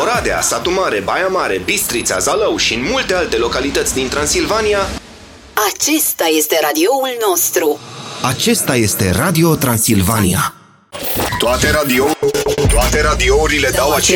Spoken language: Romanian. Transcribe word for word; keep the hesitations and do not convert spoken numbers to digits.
Oradea, Satu Mare, Baia Mare, Bistrița, Zalău și în multe alte localități din Transilvania. Acesta este radioul nostru. Acesta este Radio Transilvania. Toate radio, toate radiourile dau aceeași